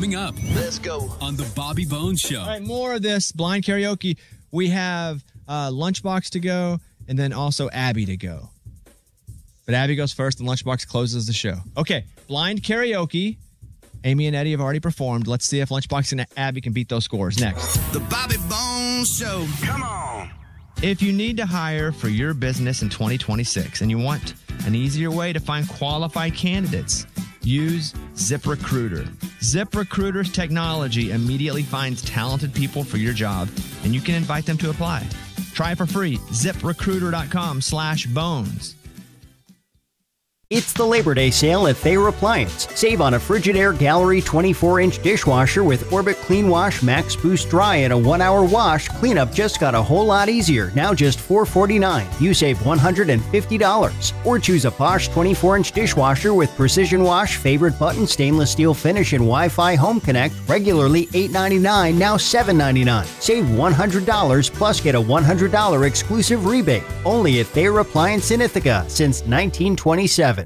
Coming up. Let's go. On the Bobby Bones Show. All right, more of this blind karaoke. We have Lunchbox to go and then also Abby to go. But Abby goes first and Lunchbox closes the show. Okay, blind karaoke. Amy and Eddie have already performed. Let's see if Lunchbox and Abby can beat those scores. Next. The Bobby Bones Show. Come on. If you need to hire for your business in 2026 and you want an easier way to find qualified candidates, use ZipRecruiter. ZipRecruiter's technology immediately finds talented people for your job, and you can invite them to apply. Try it for free. ZipRecruiter.com/bones. It's the Labor Day sale at Thayer Appliance. Save on a Frigidaire Gallery 24-inch dishwasher with Orbit Clean Wash Max Boost Dry and a 1-hour wash. Cleanup just got a whole lot easier. Now just $449. You save $150. Or choose a Bosch 24-inch dishwasher with Precision Wash, Favorite Button, Stainless Steel Finish, and Wi-Fi Home Connect. Regularly $899, now $799. Save $100 plus get a $100 exclusive rebate. Only at Thayer Appliance in Ithaca since 1927.